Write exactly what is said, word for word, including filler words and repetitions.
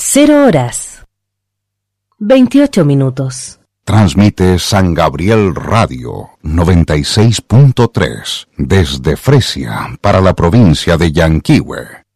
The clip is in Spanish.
Cero horas. veintiocho minutos. Transmite San Gabriel Radio noventa y seis punto tres desde Fresia para la provincia de Yanquihue.